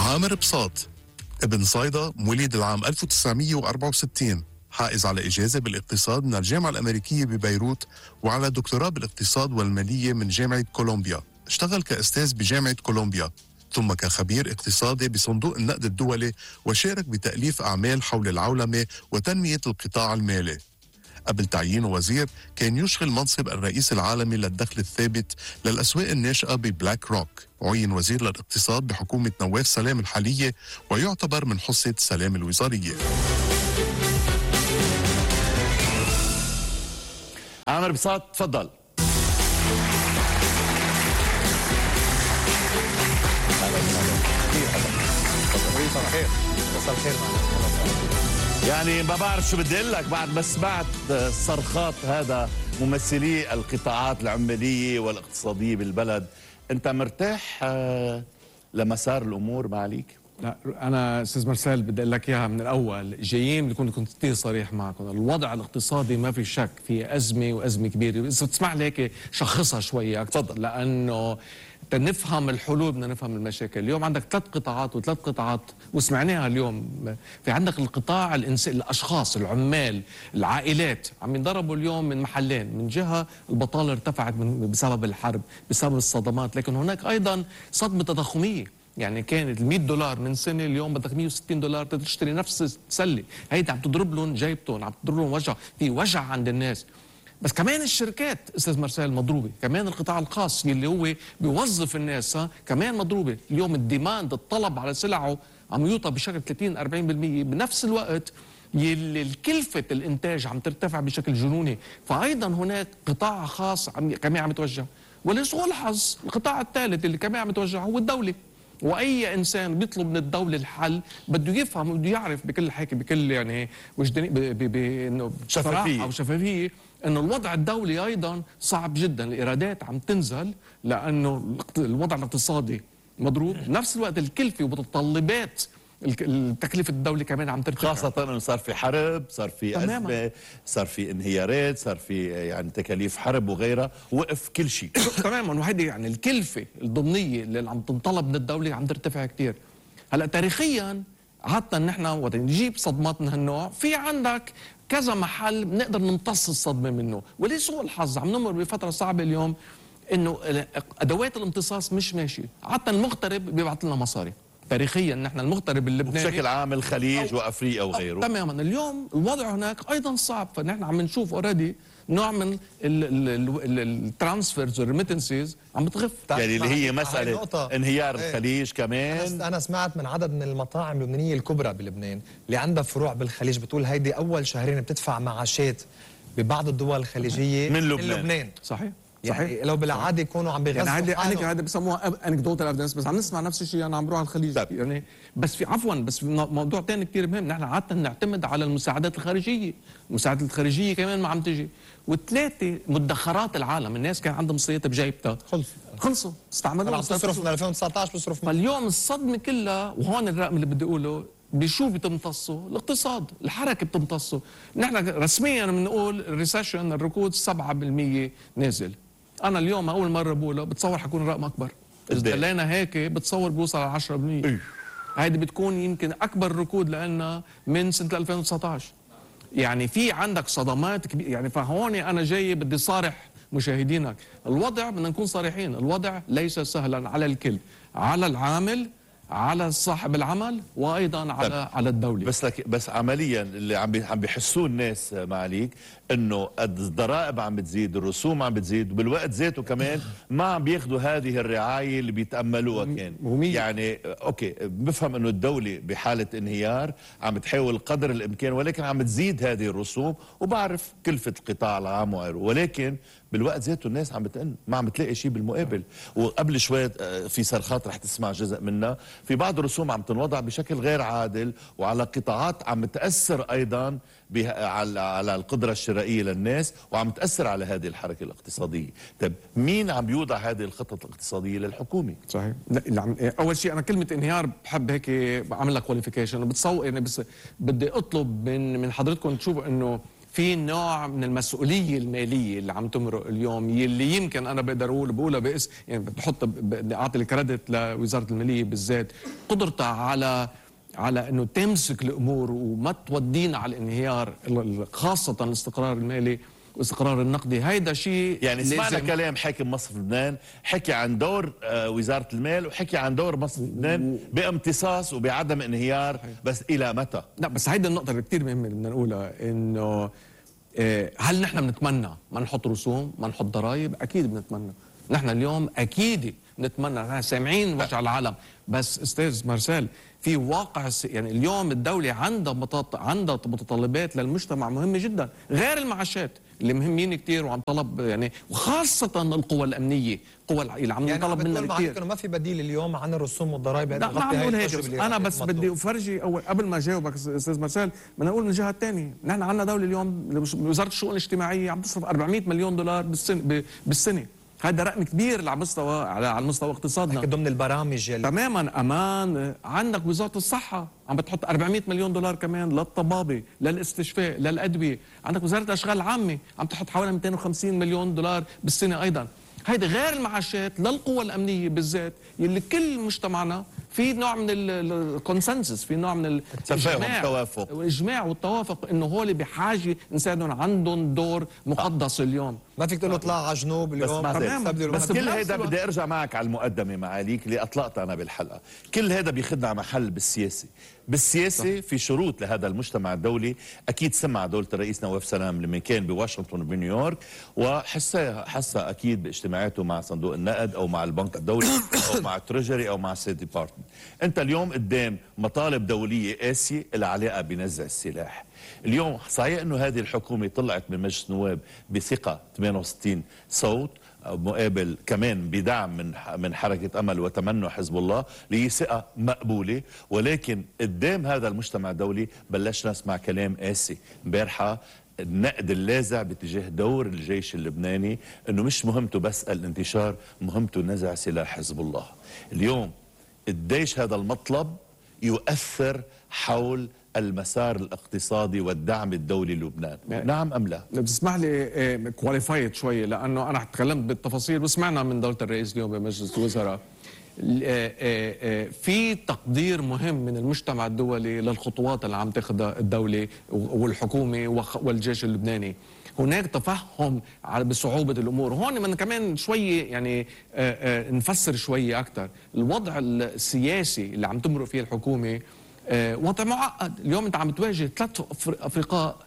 عامر بساط ابن صيدا، مولد العام 1964، حائز على إجازة بالاقتصاد من الجامعة الأمريكية ببيروت وعلى دكتوراه بالاقتصاد والمالية من جامعة كولومبيا. اشتغل كأستاذ بجامعة كولومبيا ثم كخبير اقتصادي بصندوق النقد الدولي، وشارك بتأليف أعمال حول العولمة وتنمية القطاع المالي. قبل تعيينه وزير كان يشغل منصب الرئيس العالمي للدخل الثابت للأسواق الناشئة ببلاك روك. عين وزير للاقتصاد بحكومة نواف سلام الحالية، ويعتبر من حصة سلام الوزارية. عامر بساط تفضل. يعني ما بعرف شو بدي اقول لك بعد ما سمعت صرخات هذا ممثلي القطاعات العماليه والاقتصاديه بالبلد. انت مرتاح لمسار الامور معاليك؟ لا، انا استاذ مرسال بدي اقول لك اياها من الاول. جايين كنت كثير صريح معكم. الوضع الاقتصادي ما في شك في ازمه، وازمه كبيره. اذا بتسمح لي هيك شخصها شوي اكثر، لانه نفهم الحلول بدنا نفهم المشاكل. اليوم عندك ثلاث قطاعات وسمعناها اليوم. في عندك القطاع الانسان، الاشخاص، العمال، العائلات عم ينضربوا اليوم من محلين. من جهه البطاله ارتفعت بسبب الحرب، بسبب الصدمات، لكن هناك ايضا صدمه تضخميه. يعني كانت $100 من سنه، اليوم بدك $160 تشتري نفس السله. هيدا عم تضرب لهم جيبتهم، عم تضرب لهم وجع، في وجع عند الناس. بس كمان الشركات استاذ مرسال مضروبه، كمان القطاع الخاص اللي هو بيوظف الناس كمان مضروبه. اليوم الديماند، الطلب على سلعه عم يوطى بشكل 30-40%. بنفس الوقت الكلفة الانتاج عم ترتفع بشكل جنوني. فايضا هناك قطاع خاص كمان عم يتوجع. ولسوء الحظ القطاع الثالث اللي كمان عم يتوجع هو الدوله. واي انسان بيطلب من الدوله الحل بده يفهم وبده يعرف بكل حكي، بكل يعني انه شفافيه او شفافيه، انه الوضع الدولي ايضا صعب جدا. الايرادات عم تنزل لانه الوضع الاقتصادي مضروب. بنفس الوقت الكلفه ومتطلبات التكلفة الدولة كمان عم ترتفع، خاصة انه صار في حرب، صار في أزمة، صار في انهيارات، صار في يعني تكاليف حرب وغيرها، وقف كل شيء تماما. وهيدي يعني الكلفة الضمنية اللي عم تنطلب من الدولة عم ترتفع كثير. هلا تاريخيا عادة نحن وقت نجيب صدمات من هالنوع في عندك كذا محل بنقدر نمتص الصدمة منه. ولسوء الحظ عم نمر بفترة صعبة اليوم، انه ادوات الامتصاص مش ماشية. عادة المغترب بيبعث لنا مصاري. تاريخيا نحن المغترب اللبناني بشكل عام الخليج وافريقيا وغيره تماما. اليوم الوضع هناك ايضا صعب. فنحن عم نشوف اوريدي نوع من الترانسفيرز والريميتنسز عم بتخف. يعني اللي هي مساله انهيار الخليج كمان. انا سمعت من عدد من المطاعم اللبنانيه الكبرى بلبنان اللي عندها فروع بالخليج بتقول هيدي اول شهرين بتدفع معاشات ببعض الدول الخليجيه من لبنان. صحيح. يعني لو بالعاده يكونوا عم بيغزوا يعني هذا بسموها انكدوتال افيدنس، بس عم نسمع نفس الشيء. انا عم بروح على الخليج يعني. بس في بس في موضوع ثاني كثير مهم. نحن عاده نعتمد على المساعدات الخارجيه. المساعدات الخارجيه كمان ما عم تجي. وثلاثه مدخرات العالم، الناس كان عندها مصرياتها بجيبتها خلصوا استعملوها. بتصرف من 2019 بصرف. فاليوم الصدمه كلها، وهون الرقم اللي بدي اقوله، بشو بتمتصه؟ الاقتصاد، الحركه بتمتصه. نحن رسميا بنقول الريسيشن، الركود 7% نازل. انا اليوم اول مره بقوله، بتصور حيكون الرقم اكبر. اذا خلينا هيك بتصور بيوصل على 10%. هيدي بتكون يمكن اكبر ركود لنا من سنه 2019. يعني في عندك صدمات كبيره يعني. فهون انا جاي بدي صارح مشاهدينك. الوضع بدنا نكون صريحين، الوضع ليس سهلا على الكل، على العامل، على صاحب العمل، وايضا على الدوله. بس عمليا اللي عم بيحسوه الناس معاليك انه الضرائب عم بتزيد، الرسوم عم بتزيد، وبالوقت ذاته كمان ما عم بياخذوا هذه الرعايه اللي بيتاملوها. كان يعني اوكي بفهم انه الدوله بحاله انهيار عم تحاول قدر الامكان، ولكن عم تزيد هذه الرسوم، وبعرف كلفه القطاع العام وغيره، ولكن بالوقت ذاته الناس عم بتقل، ما عم تلاقي شيء بالمقابل. وقبل شوي في صرخات رح تسمع جزء منها، في بعض الرسوم عم تنوضع بشكل غير عادل، وعلى قطاعات عم تأثر أيضا على القدرة الشرائية للناس، وعم تأثر على هذه الحركة الاقتصادية. طيب مين عم يوضع هذه الخطط الاقتصادية للحكومة؟ صحيح. أول شيء أنا كلمة انهيار بحب هيك بعمل لها كواليفيكيشن، بتصور يعني. بس بدي أطلب من حضرتكم تشوفوا إنه في نوع من المسؤوليه الماليه اللي عم تمرق اليوم، يلي يمكن انا بقدر بقولها باسم، يعني بحط بدي اعطي الكريدت لوزاره الماليه بالذات، قدرتها على انه تمسك الامور وما تودينا على الانهيار، خاصه الاستقرار المالي والاستقرار النقدي. هيدا شيء يعني سمعنا كلام حاكم مصرف لبنان، حكي عن دور وزاره المال، وحكي عن دور مصرف لبنان بامتصاص وبعدم انهيار، بس الى متى؟ لا بس هيدا النقطه اللي كثير مهمه بدنا نقولها، انه هل نحن بنتمنى ما نحط رسوم، ما نحط ضرائب؟ اكيد بنتمنى. نحن اليوم اكيد نتمنى، نحن سامعين وجع العالم، بس استاذ مارسيل في واقع يعني اليوم الدوله عندها متطلبات للمجتمع مهمه جدا، غير المعاشات اللي مهمين كثير وعم طلب يعني، وخاصه القوى الامنيه، قوى اللي عم يطلب منها كثير. ما في بديل اليوم عن الرسوم والضرائب. لا ما عم نقول هيك، انا بس بدي افرجي اول قبل ما جاوبك استاذ مارسيل، بدنا نقول من الجهه الثانيه، نحن عندنا دوله اليوم وزاره الشؤون الاجتماعيه عم تصرف 400 مليون دولار بالسنه. هذا رقم كبير على مستوى اقتصادنا ضمن البرامج يلي تماما. امان عندك وزاره الصحه عم بتحط 400 مليون دولار كمان للطبابه، للاستشفاء، للادويه. عندك وزاره الاشغال العامه عم تحط حوالي 250 مليون دولار بالسنه ايضا. هيدا غير المعاشات للقوى الامنيه بالذات، يلي كل مجتمعنا في نوع من الكونسنسس، في نوع من الاجماع والتوافق انه هول بحاجه نساعدهم، عندهم دور مقدس اليوم. ما فيك تقول له اطلع على جنوب اليوم. بس كل هيدا بدي ارجع معك على المقدمه معاليك اللي اطلقتها انا بالحلقه، كل هيدا بياخذنا على محل بالسياسه في شروط لهذا المجتمع الدولي. اكيد سمع دولة الرئيس نواف سلام لما كان بواشنطن وبنيويورك، وحسها اكيد باجتماعاته مع صندوق النقد او مع البنك الدولي او مع التريجري او مع السيت ديبارتمنت. انت اليوم قدام مطالب دوليه قاسيه لها علاقه بنزع السلاح. اليوم صحيح انه هذه الحكومه طلعت من مجلس النواب بثقه 68 صوت مقابل كمان بدعم من حركه امل وتمنع حزب الله، اللي هي ثقه مقبوله، ولكن قدام هذا المجتمع الدولي بلشنا نسمع كلام قاسي. امبارحه النقد اللاذع باتجاه دور الجيش اللبناني، انه مش مهمته بس الانتشار، مهمته نزع سلاح حزب الله. اليوم قديش هذا المطلب يؤثر حول المسار الاقتصادي والدعم الدولي للبنان؟ نعم ام لا؟ بتسمح لي كواليفايد شويه، لانه انا تكلمت بالتفاصيل وسمعنا من دوله الرئيس اليوم بمجلس الوزراء. في تقدير مهم من المجتمع الدولي للخطوات اللي عم تاخذها الدوله والحكومه والجيش اللبناني. هناك تفهم بصعوبة الأمور. هون بدنا كمان شوية يعني نفسر شوية أكثر. الوضع السياسي اللي عم تمرق فيه الحكومة وضع معقد. اليوم أنت عم تواجه 3 أفرقاء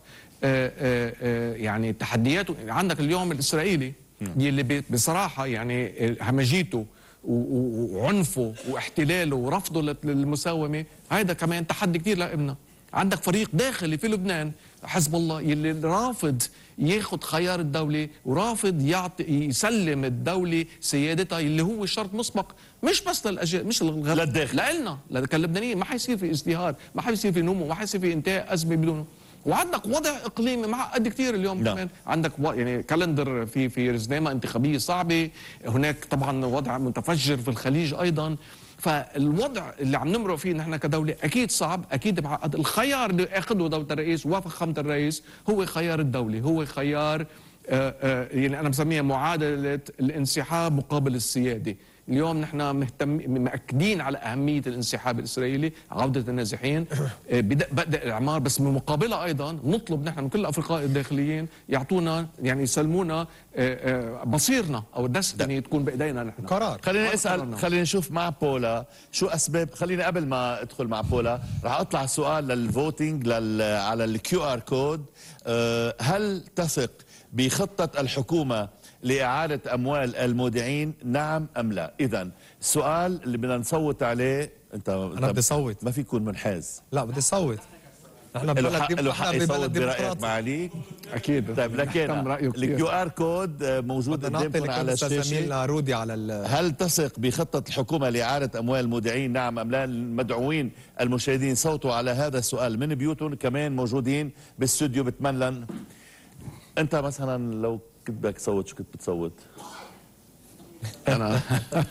يعني تحديات. عندك اليوم الإسرائيلي اللي بصراحة يعني همجيته وعنفه واحتلاله ورفضه للمساومة، هذا كمان تحدي كثير لإبنا. عندك فريق داخلي في لبنان حزب الله يلي رافض ياخذ خيار الدولة ورافض يسلم الدولة سيادتها، اللي هو شرط مسبق مش بس مش للداخل، لنا كلبنانيين. ما حيصير في ازدهار، ما حيصير في نمو، ما حيصير في انتهاء أزمة بدونه. وعندك وضع اقليمي معقد كثير اليوم كمان. عندك يعني كالندر في رزنامة انتخابية صعبة، هناك طبعا وضع متفجر في الخليج ايضا. فالوضع اللي عم نمرق فيه نحن كدولة أكيد صعب، أكيد معقد. الخيار اللي أخذه دولة الرئيس وفخامة الرئيس هو خيار الدولة، هو خيار يعني أنا بسميها معادلة الانسحاب مقابل السيادة. اليوم نحن مأكدين على أهمية الانسحاب الإسرائيلي، عودة النازحين، بدء الإعمار، بس من مقابلة أيضا نطلب نحن من كل الأفرقاء الداخليين يعطونا يعني يسلمونا مصيرنا أو الدستني تكون بإيدينا نحن. قرار. خلينا نشوف مع بولا شو أسباب. خلينا قبل ما أدخل مع بولا رح أطلع سؤال للفوتينج على الكيو آر كود. هل تثق بخطة الحكومة لإعادة أموال المودعين، نعم أم لا؟ إذن السؤال اللي بدنا نصوت عليه، أنا بدي صوت. ما في يكون منحاز. لا بدي صوت. نحن له حق يصوت برأيك معاليك؟ أكيد. طيب لكن الكيو آر كود موجود قدامكم على الشاشة. رودي على هل تثق بخطة الحكومة لإعادة أموال المودعين، نعم أم لا؟ المدعوين المشاهدين صوتوا على هذا السؤال من بيوتهم، كمان موجودين بالاستوديو. بتمنى أنت مثلا لو كنت بدك تصوت شو كنت بتصوت؟ انا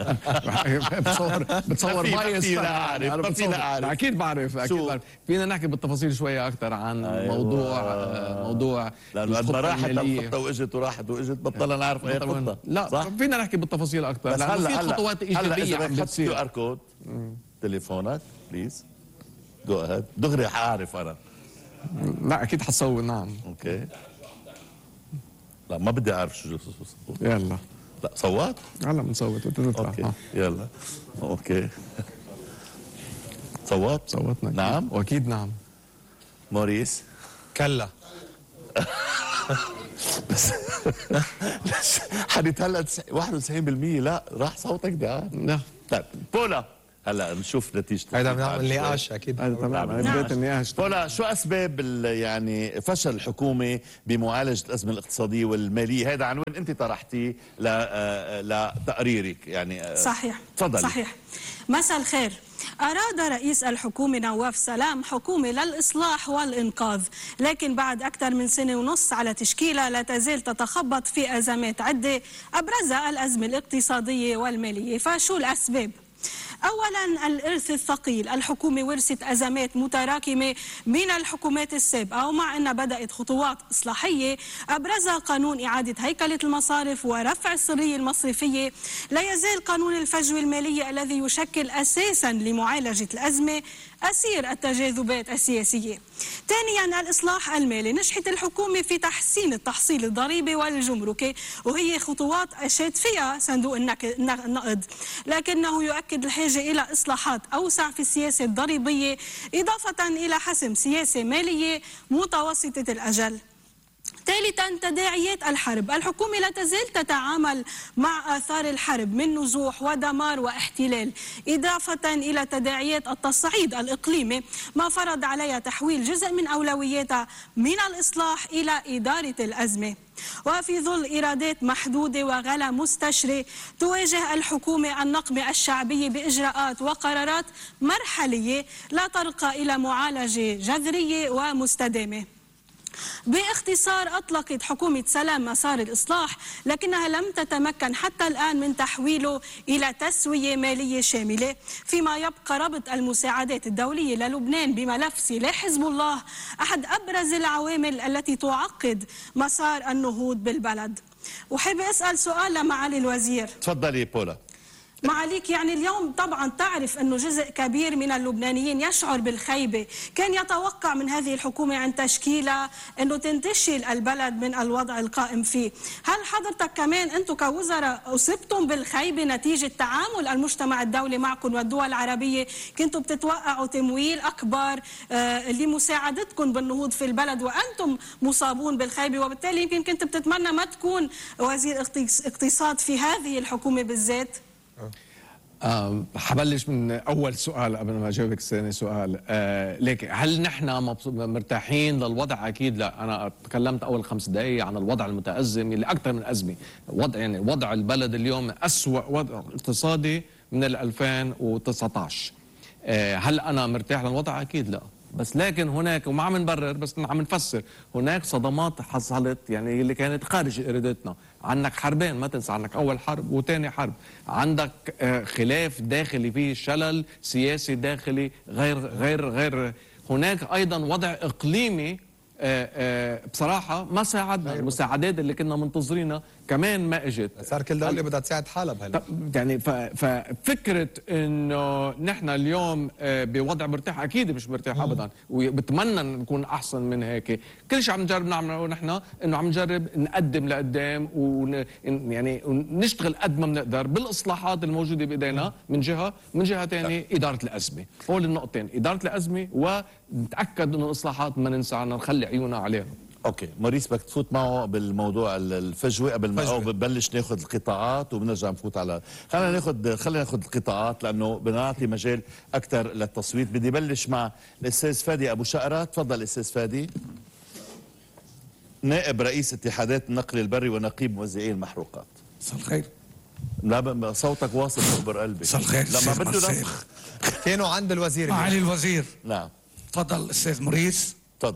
بتصور ما بايس. فينا أعرف، ما فينا أعرف. اكيد بعرف، اكيد بعرف. فينا نحكي بالتفاصيل شويه اكثر عن موضوع لانه قد ما راحت الخطه واجت وراحت واجت بطلنا نعرف اي خطه. لا صح؟ فينا نحكي بالتفاصيل اكثر بس لانه في خطوات ايجابيه هلا عم اذا بتصير. كيو ار كود تليفونك بليز جو اهيد دغري حاعرف انا. لا اكيد حتصور. نعم اوكي. لا ما بدي اعرف شو يلا. لا صوت؟ هلا بنصوت وتطلع. اوكي يلا. اوكي صوتنا. نعم واكيد نعم. موريس كلا بس حديت هلا 91% لا راح صوتك ده. لا طيب بولا هلا نشوف نتيجه. هيدا بنعمل نقاش اكيد. هذا تمام. بديت النقاش. بولا شو اسباب يعني فشل الحكومه بمعالجه الازمه الاقتصاديه والماليه؟ هذا عنوان انت طرحتيه لتقريرك يعني. صحيح. تفضلي. صحيح. مساء الخير. أراد رئيس الحكومة نواف سلام حكومة للإصلاح والإنقاذ، لكن بعد أكثر من سنة ونص على تشكيلها لا تزال تتخبط في أزمات عدة أبرزها الأزمة الاقتصادية والمالية. فشو الأسباب؟ أولا الإرث الثقيل. الحكومة ورثت أزمات متراكمة من الحكومات السابقة، ومع أنها بدأت خطوات إصلاحية أبرزها قانون إعادة هيكلة المصارف ورفع السرية المصرفية، لا يزال قانون الفجوة المالية الذي يشكل أساسا لمعالجة الأزمة أسير التجاذبات السياسية. ثانيا الإصلاح المالي. نجحت الحكومة في تحسين التحصيل الضريبي والجمركي، وهي خطوات أشاد فيها صندوق النقد، لكنه يؤكد الحاجة إلى إصلاحات أوسع في السياسة الضريبية إضافة إلى حسم سياسة مالية متوسطة الأجل. ثالثا تداعيات الحرب. الحكومة لا تزال تتعامل مع آثار الحرب من نزوح ودمار واحتلال، إضافة إلى تداعيات التصعيد الإقليمي، ما فرض عليها تحويل جزء من أولوياتها من الإصلاح إلى إدارة الأزمة. وفي ظل إيرادات محدودة وغلا مستشري تواجه الحكومة النقمة الشعبية بإجراءات وقرارات مرحلية لا ترقى إلى معالجة جذرية ومستدامة. باختصار أطلقت حكومة سلام مسار الإصلاح، لكنها لم تتمكن حتى الآن من تحويله إلى تسوية مالية شاملة، فيما يبقى ربط المساعدات الدولية للبنان بملف سلاح حزب الله أحد أبرز العوامل التي تعقد مسار النهوض بالبلد. وحابة أسأل سؤال لمعالي الوزير. تفضلي بولا. معاليك، يعني اليوم طبعا تعرف أنه جزء كبير من اللبنانيين يشعر بالخيبة، كان يتوقع من هذه الحكومة عن تشكيلها أنه تنتشل البلد من الوضع القائم فيه. هل حضرتك كمان أنتم كوزراء أصبتم بالخيبة نتيجة تعامل المجتمع الدولي معكم والدول العربية؟ كنتم بتتوقعوا تمويل أكبر لمساعدتكم بالنهوض في البلد وأنتم مصابون بالخيبة، وبالتالي يمكن كنت بتتمنى ما تكون وزير اقتصاد في هذه الحكومة بالذات؟ حبلش من اول سؤال قبل ما اجاوبك ثاني سؤال. لكن هل نحن مرتاحين للوضع؟ اكيد لا. انا تكلمت اول 5 دقائق عن الوضع المتازم اللي اكثر من ازمه. يعني وضع البلد اليوم اسوأ وضع اقتصادي من 2019. هل انا مرتاح للوضع؟ اكيد لا. بس لكن هناك، وما عم نبرر بس عم نفسر، هناك صدمات حصلت يعني اللي كانت خارج ارادتنا. عندك حربين، ما تنسى، عندك اول حرب وثاني حرب، عندك خلاف داخلي فيه شلل سياسي داخلي غير هناك ايضا وضع اقليمي بصراحه ما ساعدنا. المساعدات اللي كنا منتظرينها كمان ما اجت. صار كل دوله بدها تساعد حالها بهلا. يعني ففكره انه نحن اليوم بوضع مرتاح، اكيد مش مرتاح ابدا، وبتمنى نكون احسن من هيك. كل شيء عم نجرب نعمله نحن انه عم نجرب نقدم لقدام يعني ونشتغل قد ما بنقدر بالاصلاحات الموجوده بايدينا من جهه، من جهه ثانيه اداره الازمه. هول النقطتين، اداره الازمه ونتاكد انه الاصلاحات ما ننسى نخلي عيوننا عليها. اوكي موريس بدك تفوت معه بالموضوع الفجوه قبل ما بنبلش ناخذ القطاعات وبنرجع نفوت على خلينا ناخذ القطاعات لانه بنعطي مجال اكثر للتصويت. بدي بلش مع الاستاذ فادي ابو شقره. تفضل استاذ فادي، نائب رئيس اتحادات النقل البري ونقيب موزعي المحروقات. مساء الخير. لا صوتك واصل خبر قلبي. مساء الخير. لما بده نفخ كانوا عند الوزير. معالي الوزير. نعم تفضل استاذ موريس. تفضل.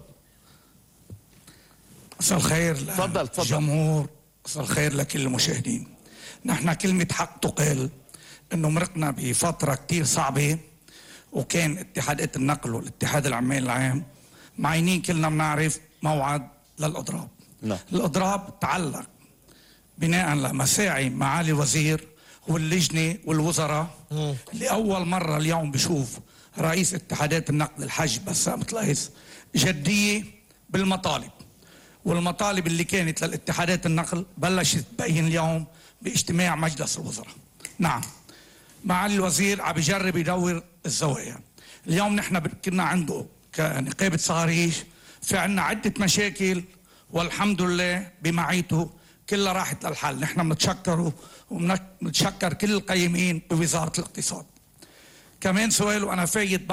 مساء الخير تفضل للجمهور، مساء الخير لكل المشاهدين. نحن كلمة حق تقال انه مرقنا بفترة كتير صعبة، وكان اتحادات النقل والاتحاد العمال العام معينين كلنا بنعرف موعد للإضراب. نعم. الإضراب تعلق بناء لمساعي معالي الوزير واللجنة والوزراء. لأول مرة اليوم بشوف رئيس اتحادات النقل الحاج بسام طليس جدية بالمطالب، والمطالب اللي كانت للاتحادات النقل بلشت تبين اليوم باجتماع مجلس الوزراء. نعم، معالي الوزير عم بيجرب يدور الزوايا. اليوم نحن كنا عنده كنقابة صهاريج في عنا عدة مشاكل، والحمد لله بمعيته كلها راحت للحل. نحن بنتشكره وبنتشكر كل القيمين بوزارة الاقتصاد. كمان سؤال، وأنا فايت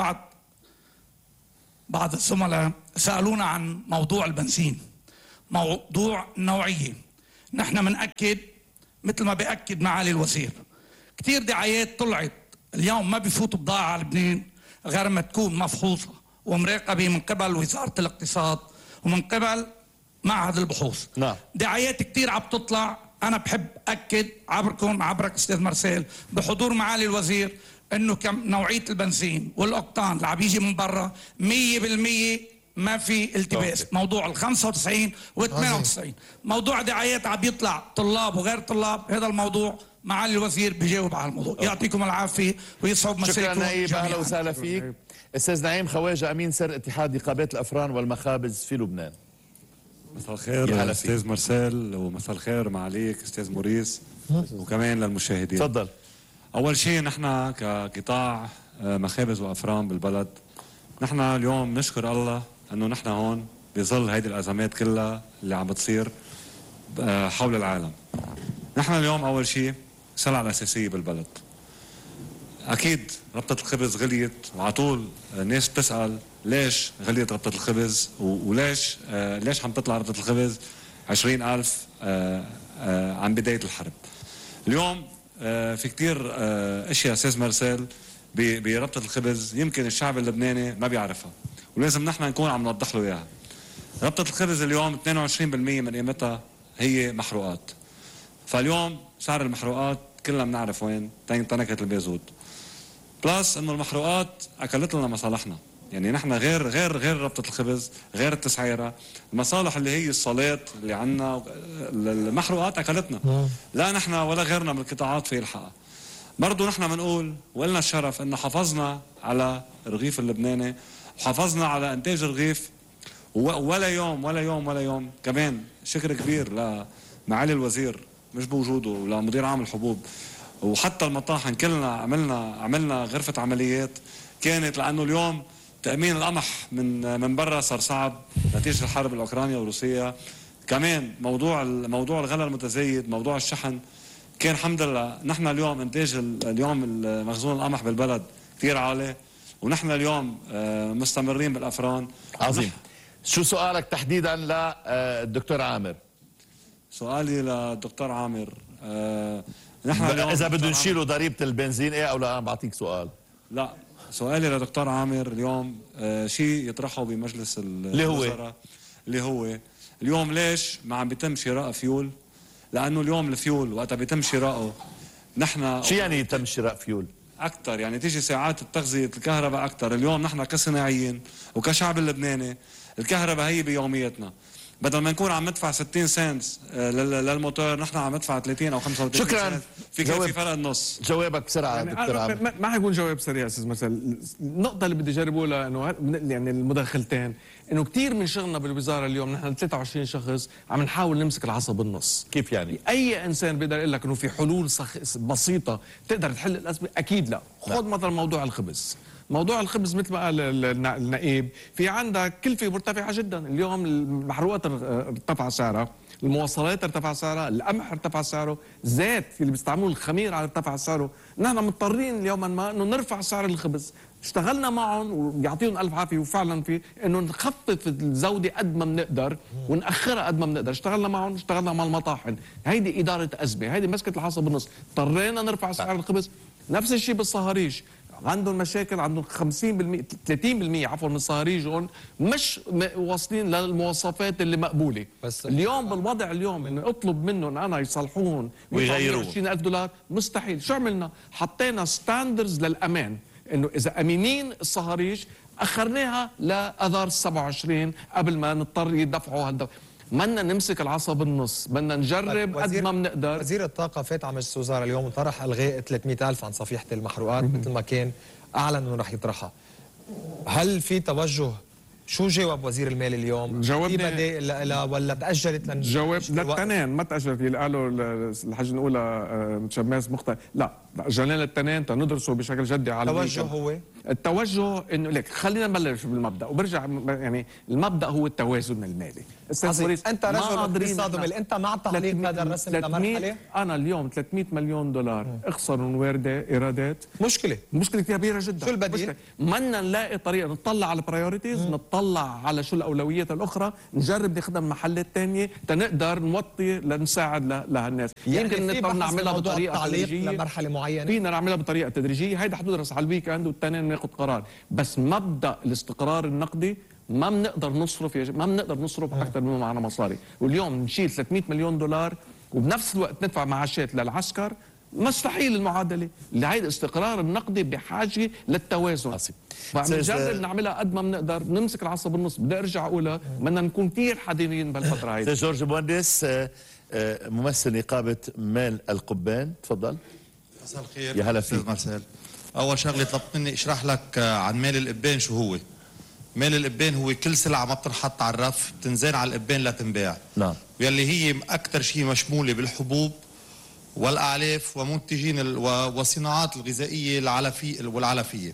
بعض الزملاء سألونا عن موضوع البنزين، موضوع النوعية. نحن بنأكد مثل ما بأكد معالي الوزير، كتير دعايات طلعت اليوم ما بفوت بضاعة على لبنان غير ما تكون مفحوصة ومراقبة من قبل وزارة الاقتصاد ومن قبل معهد البحوث. نعم. دعايات كتير عم تطلع. أنا بحب أكد عبركم، عبرك أستاذ مرسال، بحضور معالي الوزير، إنه نوعية البنزين والأوكتان اللي عم يجي من برا 100% ما في التباس. موضوع ال 95 و 98 موضوع دعايات عم يطلع طلاب وغير طلاب، هذا الموضوع معالي الوزير بيجاوب على الموضوع. يعطيكم العافية ويصعب مساكم. شكرا نائب، جميعاً. اهلا وسهلا فيك. استاذ نعيم خواجه، امين سر اتحاد نقابات الافران والمخابز في لبنان. مساء الخير استاذ مرسال، ومساء الخير معاليك استاذ موريس، وكمان للمشاهدين. تفضل. اول شيء نحن كقطاع مخابز وافران بالبلد، نحن اليوم نشكر الله انه نحن هون بظل هيدي الازمات كلها اللي عم بتصير حول العالم. نحن اليوم اول شيء السلع الاساسيه بالبلد. اكيد ربطه الخبز غليت، وعلى طول الناس بتسال ليش غليت ربطه الخبز، وليش ليش عم تطلع ربطه الخبز 20,000 عن بدايه الحرب. اليوم في كتير اشياء استاذ مرسال بربطه الخبز يمكن الشعب اللبناني ما بيعرفها، ولازم نحن نكون عم نوضح له اياها. ربطه الخبز اليوم 22% من قيمتها هي محروقات. فاليوم سعر المحروقات كلنا بنعرف وين تنكة البازوت. بلس انه المحروقات اكلت لنا مصالحنا، يعني نحن غير ربطه الخبز، غير التسعيره، المصالح اللي هي الصالات اللي عندنا، المحروقات اكلتنا. لا نحن ولا غيرنا من القطاعات في الحقها. برضه نحن بنقول ولنا الشرف انه حافظنا على الرغيف اللبناني، وحافظنا على انتاج الرغيف، ولا يوم كمان شكر كبير لمعالي الوزير مش بوجوده، ولمدير عام الحبوب، وحتى المطاحن كلنا عملنا غرفة عمليات كانت، لأنه اليوم تأمين القمح من برا صار صعب نتيجة الحرب الأوكرانية والروسية. كمان موضوع الغلاء المتزايد، موضوع الشحن، كان الحمد لله نحن اليوم انتاج اليوم مخزون القمح بالبلد كثير عالي، ونحن اليوم مستمرين بالأفران. عظيم. شو سؤالك تحديدا للدكتور عامر؟ سؤالي للدكتور عامر، نحن اليوم اذا بده نشيله ضريبه البنزين ايه او لا؟ انا بعطيك سؤال. لا، سؤالي لدكتور عامر اليوم شيء يطرحه بمجلس الوزراء، اللي هو اليوم ليش ما عم بيتم شراء فيول؟ لانه اليوم الفيول وقتها بيتم شراءه نحن شو يعني يتم شراء فيول؟ اكثر، يعني تيجي ساعات التغذيه الكهرباء اكثر. اليوم نحن كصناعيين وكشعب اللبناني الكهرباء هي بيوميتنا، بدل ما نكون عم ندفع 60 سنت للموتور نحن عم ندفع 30 او 35 شكرا سنت. في فرق النص. جوابك بسرعه يعني دكتور عامر. ما حيكون جواب سريع استاذ مرسل. النقطه اللي بدي اجرب اقولها انه يعني المداخلتين، انه كثير من شغلنا بالوزاره اليوم نحن 23 شخص عم نحاول نمسك العصا بالنص. كيف يعني؟ اي انسان بيقدر يقول لك انه في حلول بسيطه تقدر تحل الازمه، اكيد لا. خذ مثلا موضوع الخبز. موضوع الخبز مثل ما قال النائب، في عندك كلفة مرتفعة جدا. اليوم المحروقات ارتفع سعرها، المواصلات ارتفع سعرها، القمح ارتفع سعره، زيت اللي بيستعملوه الخمير على ارتفع سعره. نحن مضطرين يوما ما انه نرفع سعر الخبز. اشتغلنا معهم ويعطيهم الف عافيه، وفعلا في انه نخفف الزوده قد ما بنقدر ونأخرها قد ما بنقدر. اشتغلنا معهم، اشتغلنا مع المطاحن. هيدي اداره ازمه، هيدي مسكه العصا بالنص. اضطرينا نرفع سعر الخبز. نفس الشيء بالصهاريج. عندهم مشاكل، عندهم 50% 30% عفوا من صهاريجهم مش واصلين للمواصفات اللي مقبوله. بس اليوم بالوضع اليوم انه اطلب منهم انا يصلحون ويغيرون $20,000 مستحيل. شو عملنا؟ حطينا ستاندرز للامان، انه اذا امينين الصهاريج اخرناها لاذار 27 قبل ما نضطر يدفعوا هالدفع. بدنا نمسك العصا بالنص، بدنا نجرب قد ما بنقدر. وزير الطاقة فات على مجلس الوزراء اليوم وطرح إلغاء 300,000 عن صفيحة المحروقات مثل ما كان أعلن أنه رح يطرحها. هل في توجه؟ شو جاوب وزير المال اليوم؟ جاوبني في بدائل لها ولا تأجلت جواب للتنين ما تأجلت. قالوا الحاجة الأولى شماس مختلف، لا أجلنا للتنين تندرسوا بشكل جدي على التوجه هو التوجه انه لك خلينا نبلش بالمبدا وبرجع. يعني المبدا هو التوازن المالي. انت رجل اقتصاد ومال، انت مع تعليق هذا الرسم لمرحله؟ انا اليوم $300 مليون اخسروا ايرادات. مشكله كبيره جدا. شو البديل؟ بدنا نلاقي طريقه نطلع على البرايورتيز، نطلع على شو الاولويات الاخرى، نجرب نخدم محلات ثانيه تنقدر نوطي لنساعد لهالناس. يعني يمكن نقدر نعملها بطريقه تدريجيه لمرحله معينه، فينا نعملها بطريقه تدريجيه. هيدا حتدرس على الويك اند والتنين ناخذ قرار. بس مبدا الاستقرار النقدي ما بنقدر نصرف اكثر مما معنا مصاري. واليوم نشيل $300 مليون وبنفس الوقت ندفع معاشات للعسكر، مستحيل المعادله. لهيدا الاستقرار النقدي بحاجه للتوازن. فبنجرب نعملها قد ما بنقدر، نمسك العصا بالنص. بدي ارجع اقولها، بدنا نكون كثير حذرين بالفتره هيدي. جورج مهندس، ممثل نقابه مال القبان، تفضل. مساء الخير. يا هلا فيك مارسيل. اول شغله طلبت مني اشرح لك عن مال الابان. شو هو مال الابان؟ هو كل سلعه ما بتنحط على الرف بتنزان على الابان لتنباع. نعم. واللي هي اكثر شيء مشموله بالحبوب والاعلاف ومنتجين والصناعات الغذائيه والعلفيه.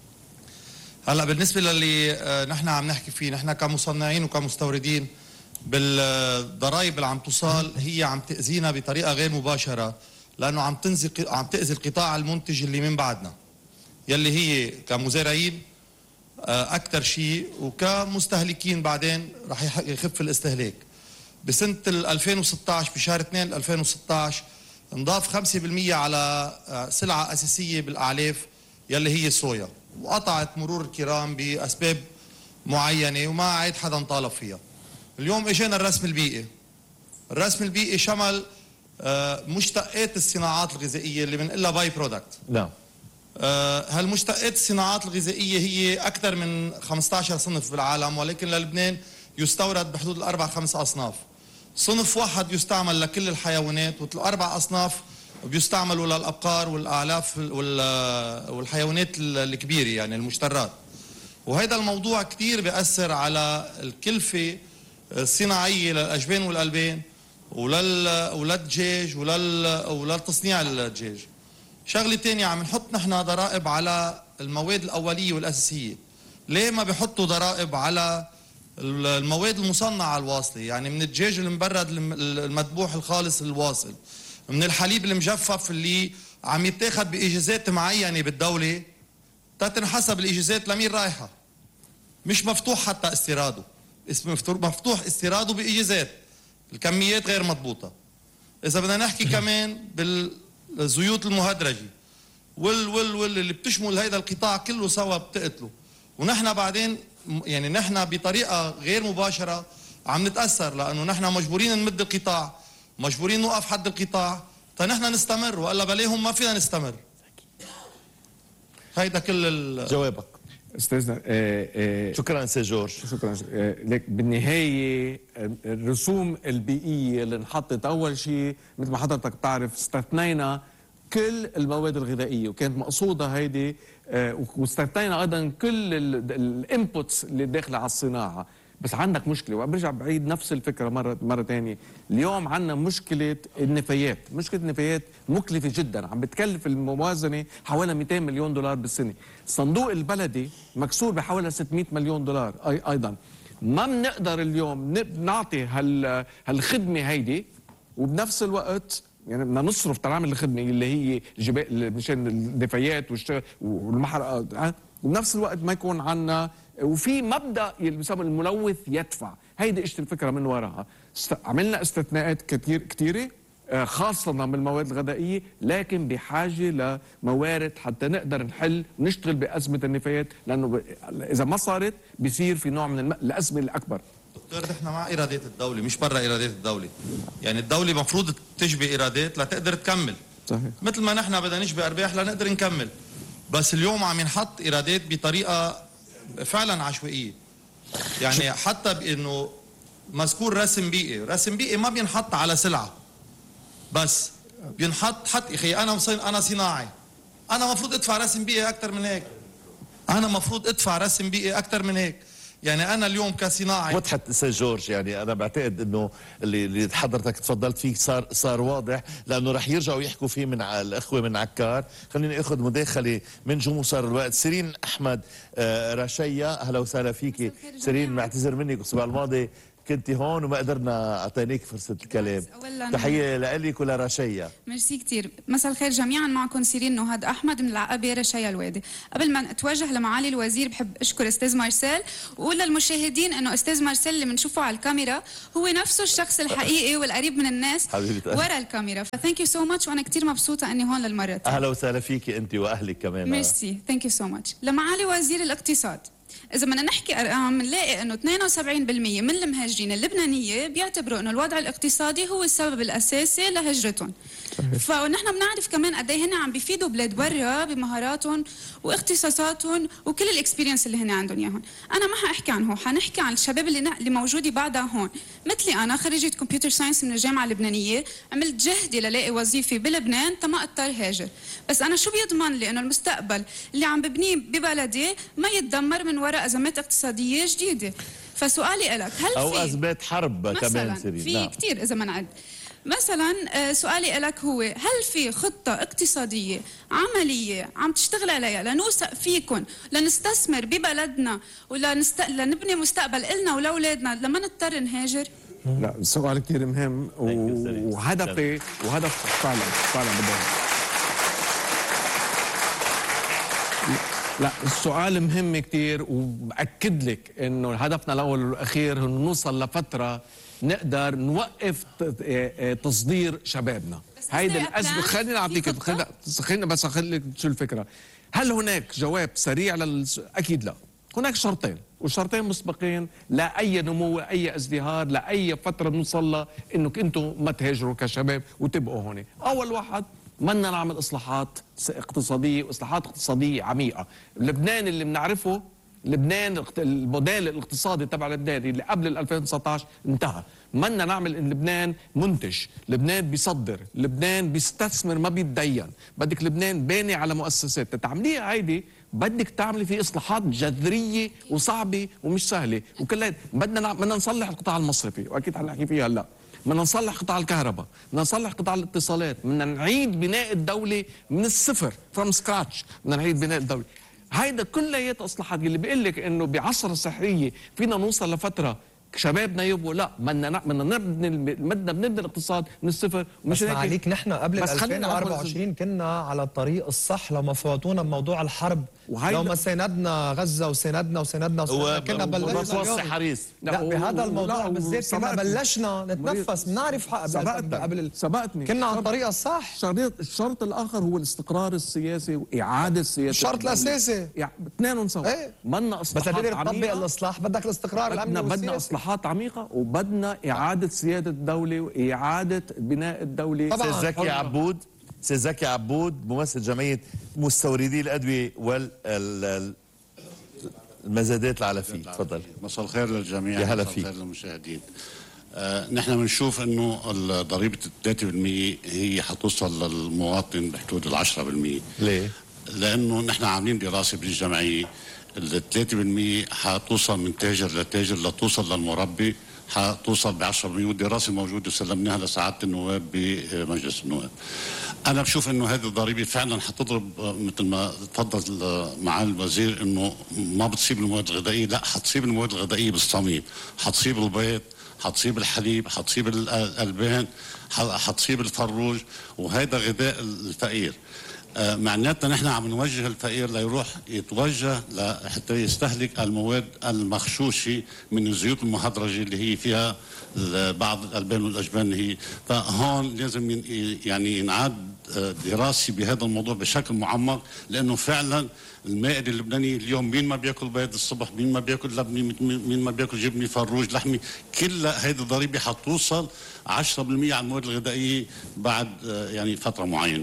هلا بالنسبه للي نحن عم نحكي فيه، نحن كمصنعين وكمستوردين بالضرائب اللي عم توصل هي عم تاذينا بطريقه غير مباشره، لانه عم تاذي القطاع المنتج اللي من بعدنا، يلي هي كمزارعين اكثر شيء، وكمستهلكين بعدين رح يخف الاستهلاك. بسنه 2016 بشهر 2 2016 انضاف 5% على سلعه اساسيه بالاعلاف يلي هي الصويا، وقطعت مرور الكرام باسباب معينه وما عاد حدا طالب فيها. اليوم اجانا الرسم البيئي. الرسم البيئي شمل مشتقات الصناعات الغذائيه اللي بنقلها باي برودكت. نعم. هالمشتقات الصناعات الغذائيه هي اكثر من 15 صنف بالعالم، ولكن للبنان يستورد بحدود الاربع 5 اصناف. صنف واحد يستعمل لكل الحيوانات، والاربع اصناف بيستعملوا للابقار والاعلاف والحيوانات الكبيره يعني المشترات. وهذا الموضوع كثير بيأثر على الكلفه الصناعيه للاجبان والالبان وللدجاج وللتصنيع الدجاج. شغله ثانيه، عم نحط نحن ضرائب على المواد الاوليه والاساسيه. ليه ما بيحطوا ضرائب على المواد المصنعه الواصله؟ يعني من الدجاج المبرد المذبوح الخالص الواصل، من الحليب المجفف اللي عم يتاخذ باجازات معينه بالدوله تتنحسب الاجازات لمين رايحه، مش مفتوح حتى استيراده، مفتوح استيراده باجازات، الكميات غير مضبوطه. اذا بدنا نحكي كمان بالزيوت المهدرجه اللي بتشمل هيدا القطاع كله سوا بتقتله، ونحن بعدين يعني نحن بطريقه غير مباشره عم نتاثر، لانه نحن مجبورين نمد القطاع، مجبورين نوقف حد القطاع تنحن نستمر، والا بلاهم ما فينا نستمر. هيدا كل جوابك استاذنا. شكرا استاذ جورج. شكرا لك. بالنهايه الرسوم البيئيه اللي انحطت، اول شيء مثل ما حضرتك بتعرف استثنينا كل المواد الغذائيه، وكانت مقصوده هيدي، واستثنينا ايضا كل الانبوتس اللي داخله على الصناعه. بس عندك مشكله، وبرجع بعيد نفس الفكره مره ثانيه. اليوم عندنا مشكله النفايات. مشكله النفايات مكلفه جدا، عم بتكلف الموازنه حوالي $200 مليون بالسنه. الصندوق البلدي مكسور بحوالي $600 مليون ايضا. ما بنقدر اليوم نعطي هالخدمه هيدي، وبنفس الوقت يعني بدنا نصرف تنعمل الخدمه اللي هي مشان النفايات والمحرقات، وبنفس الوقت ما يكون عندنا. وفي مبدا اللي بيسموه الملوث يدفع. هيدي اجت الفكره من وراها. عملنا استثناءات كثيره، خاصة بالمواد الغذائية، لكن بحاجة لموارد حتى نقدر نحل ونشتغل بأزمة النفايات، لأنه إذا ما صارت بيصير في نوع من الأزمة الأكبر. دكتور نحن مع إيرادات الدولة مش برا إيرادات الدولة، يعني الدولة مفروض تشبه إيرادات لتقدر تكمل. صحيح. مثل ما نحن بدنا نشبه أرباح لنقدر نكمل، بس اليوم عم ينحط إيرادات بطريقة فعلا عشوائية. يعني حتى بأنه مذكور رسم بيئي، رسم بيئي ما بينحط على سلعة بس، بينحط حتى اخي انا صناعي، انا مفروض ادفع رسم بيئي اكثر من هيك، انا مفروض ادفع رسم بيئي اكثر من هيك. يعني انا اليوم كصناعي وضحت استاذ جورج، يعني انا بعتقد انه اللي حضرتك تفضلت فيه صار واضح، لانه رح يرجعوا يحكوا فيه من الاخوه من عكار. خليني اخذ مداخله من جمهور صار الوقت. سيرين احمد رشية، اهلا وسهلا فيكي. سيرين بعتذر منك الاسبوع الماضي كنتي هون وما قدرنا اعطينيك فرصه الكلام. تحيه لك ولرشية. ميرسي كثير. مساء الخير جميعا، معكم سيرين نهاد احمد من العقبه رشية الوادي. قبل ما اتوجه لمعالي الوزير بحب اشكر استاذ مارسيل واقول للمشاهدين انه استاذ مارسيل اللي بنشوفه على الكاميرا هو نفسه الشخص الحقيقي والقريب من الناس ورا الكاميرا. فثانك يو سو ماتش، وانا كثير مبسوطه اني هون للمره الثانيه. اهلا وسهلا فيكي انت واهلك كمان. ميرسي، ثانك يو سو ماتش. لمعالي وزير الاقتصاد، إذا بدنا نحكي أرقام بنلاقي إنه 72% من المهاجرين اللبنانية بيعتبروا إنه الوضع الاقتصادي هو السبب الأساسي لهجرتهم. فنحن بنعرف كمان قد ايه هن عم بيفيدوا بلاد برا بمهاراتهم واختصاصاتهم وكل الاكسبيرينس اللي هن عندهم اياهم. انا ما حاحكي عنهم، حنحكي عن الشباب اللي موجوده بعدها هون. مثلي انا خريجه كمبيوتر ساينس من الجامعه اللبنانيه، عملت جهدي للاقي وظيفه بلبنان تما اضطر هاجر. بس انا شو بيضمن لي انه المستقبل اللي عم ببنيه ببلدي ما يتدمر من وراء ازمات اقتصاديه جديده؟ فسؤالي لك، هل او في ازمات حرب كمان سيرين؟ في كثير اذا ما نعد. مثلا سؤالي لك هو، هل في خطة اقتصادية عملية عم تشتغل عليها لنوثق فيكم لنستثمر ببلدنا لنبني مستقبل إلنا ولأولادنا لما نضطر نهاجر؟ لا، السؤال كثير مهم وهدف فعلا بدي. لا، السؤال مهم كثير وبأكد لك انه هدفنا الاول والاخير هو نوصل لفتره نقدر نوقف تصدير شبابنا. هيدا الازمه. خليني اعطيك، خلينا بس اخليك شو الفكره. هل هناك جواب سريع اكيد لا. هناك شرطين، والشرطين مسبقين لاي نمو، لاي ازدهار، لاي فتره بنوصل لها انك انتم ما تهاجروا كشباب وتبقوا هون. اول واحد، بدنا نعمل اصلاحات اقتصاديه واصلاحات اقتصاديه عميقه. لبنان اللي بنعرفه، لبنان الموديل الاقتصادي تبع لبنان اللي قبل 2019 انتهى. بدنا نعمل ان لبنان منتج، لبنان بيصدر، لبنان بيستثمر ما بيتدين. بدك لبنان باني على مؤسسات. تتعمليها هيدي بدك تعملي في اصلاحات جذريه وصعبه ومش سهله وكلها. بدنا نصلح القطاع المصرفي، واكيد حنحكي فيها هلا. بدنا نصلح قطاع الكهرباء، بدنا نصلح قطاع الاتصالات، بدنا نعيد بناء الدوله من الصفر، فروم سكراتش. بدنا نعيد بناء الدوله. هيدا كليات اصلاحات اللي بيقول لك انه بعصر السحريه فينا نوصل لفتره شبابنا يبقوا لا، بدنا نبني الاقتصاد من الصفر. مش عليك نحن قبل 2024 كنا على الطريق الصح لو ما فوتونا بموضوع الحرب، لو ما ساندنا غزه وساندنا كنا بلشنا حريص. لا، بهذا الموضوع بالذات كنا بلشنا نتنفس، بنعرف سبقتني كنا على الطريق الصح. الشرط الاخر هو الاستقرار السياسي واعاده سياسه الشرط الاساسي. اثنينهم سوا. بدنا اصلاحات بس تقدر تطبق الاصلاح، بدك الاستقرار الامني والسياسي. بدنا اصلاحات عميقه وبدنا اعاده سياده الدوله واعاده بناء الدوله. استاذ زكي عبود، استاذ زكي عبود ممثل جمعيه مستوردي الادويه والمزادات العلفيه، تفضل. مساء الخير للجميع. يا هلا فيك. مساء الخير للمشاهدين. نحن بنشوف انه ضريبه 3% هي حتوصل للمواطن بحدود 10%. ليه؟ لانه نحن عاملين دراسه بالجمعيه، ال 3% حتوصل من تاجر لتاجر لتوصل للمربي، حتوصل ب 10%، والدراسه موجوده وسلمناها لسعاده النواب بمجلس النواب. انا بشوف انه هذه الضريبه فعلا حتضرب مثل ما تفضل معالي الوزير، انه ما بتصيب المواد الغذائيه، لا، حتصيب المواد الغذائيه بالصميم، حتصيب البيض، حتصيب الحليب، حتصيب الالبان، حتصيب الفروج، وهذا غذاء الفقير. معناتها نحن عم نوجه الفقير ليروح يتوجه حتى يستهلك المواد المغشوشه من الزيوت المهدرجه اللي هي فيها بعض الالبان والاجبان اللي هي. فهون لازم يعني ينعاد دراسه بهذا الموضوع بشكل معمق، لانه فعلا المائده اللبنانيه اليوم مين ما بياكل بيض الصبح، مين ما بياكل لبنه، مين ما بياكل جبنه، فروج، لحمه، كلها هيدي الضريبه حتوصل 10% على المواد الغذائيه بعد يعني فتره معينه.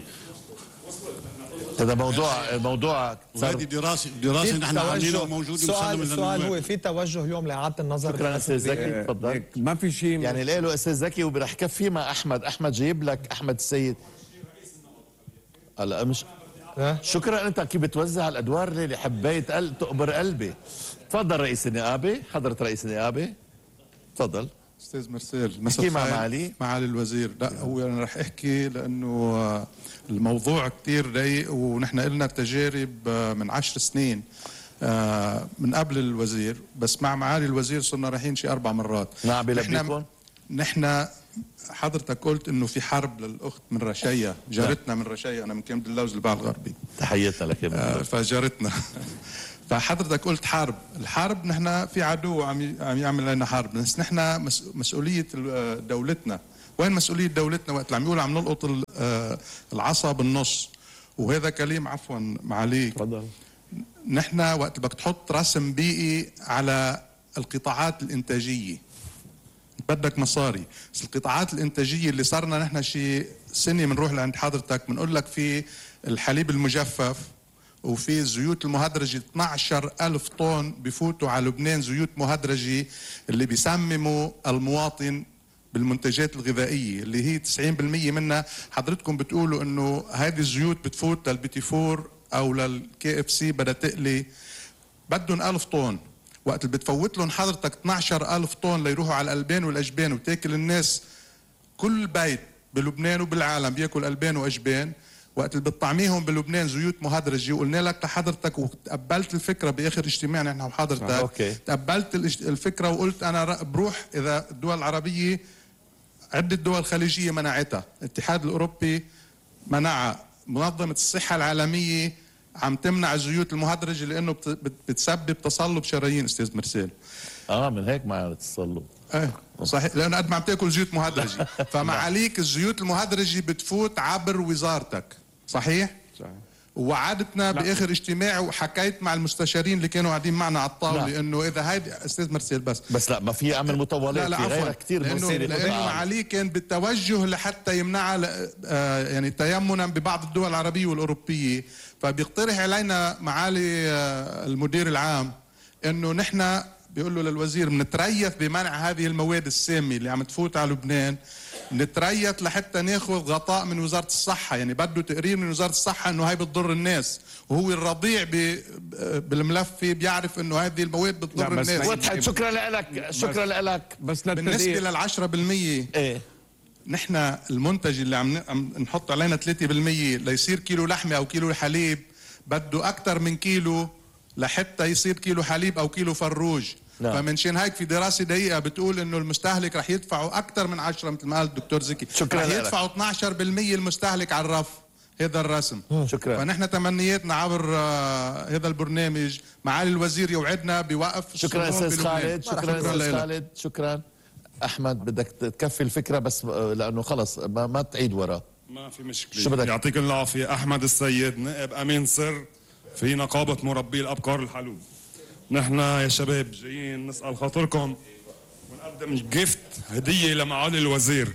هذا موضوع وهذه دراسه نحن عاملينها موجوده. السؤال هو في توجه اليوم لاعاده النظر. شكرا استاذ زكي، تفضل. ما في شيء يعني له استاذ زكي وبرح كفي مع احمد جايب لك احمد السيد. هلا مش شكرا، انت كيف بتوزع الادوار اللي حبيت تقبر قلبي. تفضل رئيس النقابه، حضرة رئيس النقابه، تفضل. استاذ مرسال، احكي مع معالي الوزير. لا هو انا رح احكي لانه الموضوع كتير ضيق، ونحن لنا تجارب من 10 سنين من قبل الوزير، بس مع معالي الوزير صرنا رايحين شي 4 مرات. نعم بلبيكم. نحن حضرتك قلت انه في حرب للاخت من رشايا، جارتنا من رشايا، انا من كامب اللوز البحر الغربي. تحياتنا لك يا فجارتنا. فحضرتك قلت حرب، الحرب نحن في عدو عم يعمل لنا حرب، بس نحن مسؤولية دولتنا. وين مسؤولية دولتنا وقت اللي عم يقول عم نلقط العصا بالنص؟ وهذا كلام عفوا معاليك. تفضل. نحن وقت بدك تحط رسم بيئي على القطاعات الإنتاجية بدك مصاري، بس القطاعات الإنتاجية اللي صارنا نحن شي سنة بنروح لعند حضرتك بنقول لك في الحليب المجفف وفي الزيوت المهدرجة 12,000 طن بفوتوا على لبنان زيوت مهدرجة اللي بيسمموا المواطن بالمنتجات الغذائية اللي هي 90% منها. حضرتكم بتقولوا انه هذه الزيوت بتفوت للبيتي فور او للكي اف سي بدها تقلي، بدهم 1000 طن. وقت اللي بتفوت لهم حضرتك 12,000 طن ليروحوا على الألبان والأجبان وتاكل الناس، كل بيت بلبنان وبالعالم بياكل ألبان وأجبان. وقت اللي بتطعميهم بلبنان زيوت مهدرجه، وقلنا لك لحضرتك وتقبلت الفكره باخر اجتماع نحن وحضرتك. تقبلت الفكره وقلت انا بروح اذا الدول العربيه عده دول خليجيه منعتها، الاتحاد الاوروبي منعها، منظمه الصحه العالميه عم تمنع الزيوت المهدرجه لانه بتسبب تصلب شرايين. استاذ مرسال من هيك مع التصلب. صحيح، لانه قد ما عم تاكل زيوت مهدرجه. فمعاليك الزيوت المهدرجه بتفوت عبر وزارتك، صحيح؟ ووعدتنا باخر اجتماع وحكيت مع المستشارين اللي كانوا قاعدين معنا على الطاوله انه اذا هيدي استاذ مرسال بس لا ما في اعمل مطولات. لا في غيرها كثير لانه معاليه كان بالتوجه لحتى يمنعها يعني تيمنا ببعض الدول العربيه والاوروبيه. فبيقترح علينا معالي المدير العام انه نحن بيقول له للوزير بنتريث بمنع هذه المواد السامه اللي عم تفوت على لبنان، نتريث لحتى ناخذ غطاء من وزاره الصحه، يعني بده تقرير من وزاره الصحه انه هاي بتضر الناس، وهو الرضيع بالملف بيعرف انه هذه المواد بتضر الناس. وضحت. شكرا لك، شكرا لك. بس بالنسبه لل10% نحن المنتج اللي عم نحط علينا 3% ليصير كيلو لحمه او كيلو حليب بده اكثر من كيلو لحتى يصير كيلو حليب او كيلو فروج. فمنشان هيك في دراسه دقيقه بتقول انه المستهلك رح يدفعوا اكثر من 10 مثل ما قال الدكتور زكي. رح يدفعوا 12% المستهلك على الرف. هذا الرسم. شكرا. فنحن تمنياتنا عبر هذا البرنامج معالي الوزير يوعدنا بوقف. شكرا استاذ خالد. شكرا استاذ خالد. شكرا. احمد بدك تكفي الفكره بس لانه خلص ما تعيد وراه. ما في مشكله. يعطيكم العافيه. احمد السيد، نائب امين سر في نقابه مربي الابقار الحلوب. نحن يا شباب جايين نسال خاطركم ونقدم جيفت هديه لمعالي الوزير.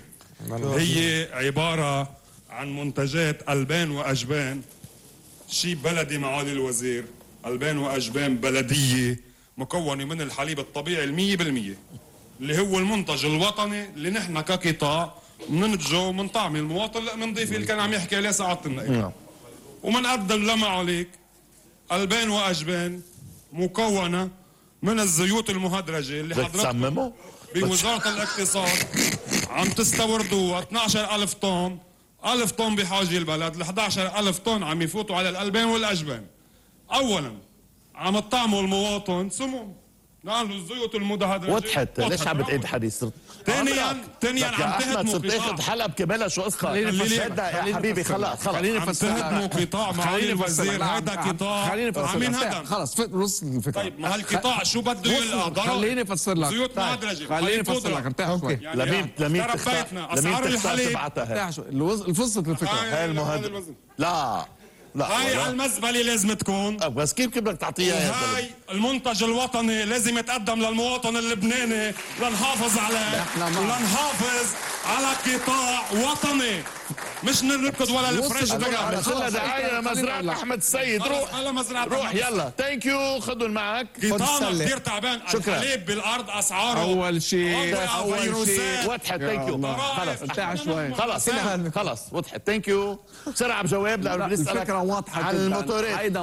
هي عباره عن منتجات البان واجبان، شيء بلدي معالي الوزير، البان واجبان بلديه مكونه من الحليب الطبيعي 100%، اللي هو المنتج الوطني اللي نحن كقطاع بننتجه ومنطعم المواطن بنضيف اللي كان عم يحكي عليه سعاده النائب. ومنقدم لمعاليك البان واجبان مكونه من الزيوت المهدرجه اللي حضرتك بوزاره الاقتصاد عم تستوردوها 12,000 طن. 1000 طن بحاجه البلد، ل 11,000 طن عم يفوتوا على الالبان والاجبان. اولا عم تطعموا المواطن سموم، نعم الزيوت المدهدرجه وضحت. ليش عم بتعيد حديث؟ ثانيا يا عم احمد صرت تهدموا اخذ حلقه بكملها شو قصتك؟ يا حبيبي خلص خليني عم تهدموا قطاع معالي الوزير. هذا قطاع عم ينهدم. خلص نص الفكره. طيب ما هالقطاع شو بده يلقى؟ خليني افسر لك. زيوت مهدرجه. خليني افسر لك. ارتاح شوي. لمين تربيتنا اسعار الحليب. ارتاح شوي. الفصل الفكره. هاي المهدد. لا هاي على المزبله لازم تكون. بس كيف بدك تعطيها يا هاي المنتج الوطني لازم يتقدم للمواطن اللبناني لنحافظ عليه ولنحافظ على قطاع وطني، مش نركض ولا الفريش بقى. مثلنا دعايه لمزرعه احمد السيد. روح يلا. ثانك يو. خذهم معك. قطاعنا كثير تعبان. الحليب بالارض اسعاره اول شيء وضحت. ثانك يو. خلص ارتاح شوي. خلص وضحت. ثانك يو. بسرعه بجاوب لانه بنسالك الفكره واضحه عن الموتورات. هيدا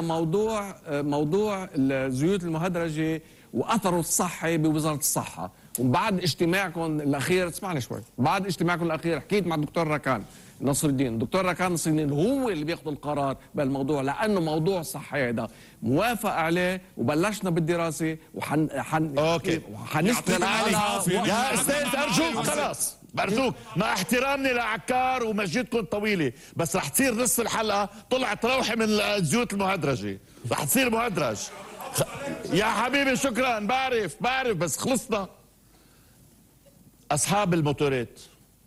موضوع الزيوت المهدرجه واثره الصحي بوزاره الصحه. وبعد اجتماعكم الاخير اسمعني شوي، بعد اجتماعكم الاخير حكيت مع الدكتور ركان نصر الدين. الدكتور ركان نصر الدين هو اللي بياخذ القرار بالموضوع، لانه موضوع صحي هذا موافق عليه وبلشنا بالدراسه وحنشتغل على. يا استاذ ارجوك خلاص برجوك، مع احترامني لعكار ومجيتكم طويله، بس رح تصير نص الحلقه طلعت روحي من الزيوت المهدرجه، رح تصير مهدرج. يا حبيبي شكرا. بعرف بس خلصنا. اصحاب الموتورات